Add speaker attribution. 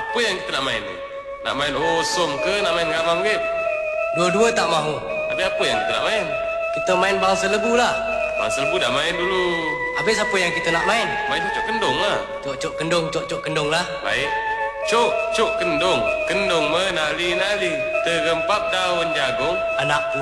Speaker 1: Apa yang kita nak main ni? Nak main osom ke? Nak main gamam ke?
Speaker 2: Dua-dua tak mahu.
Speaker 1: Habis apa yang kita nak main?
Speaker 2: Kita main bangsa lebu lah.
Speaker 1: Bangsa lebu dah main dulu.
Speaker 2: Habis apa yang kita nak main?
Speaker 1: Main cocok kendong lah.
Speaker 2: Cok kendong lah.
Speaker 1: Baik. Cok kendong. Kendong menali-nali. Terempap daun jagung.
Speaker 2: Anak